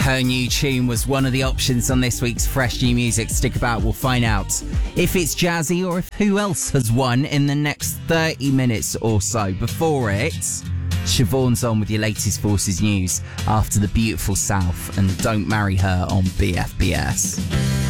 Her new tune was one of the options on this week's Fresh New Music. Stick about, we'll find out if it's jazzy or if who else has won in the next 30 minutes or so. Before it, Siobhan's on with your latest Forces news after the beautiful South and Don't Marry Her on BFBS.